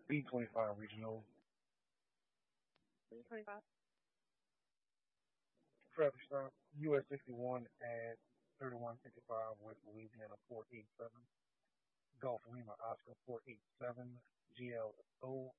B25 regional. B25. Traffic stop. US 61 at 3155 with Louisiana 487. Gulf Lima Oscar 487. GLO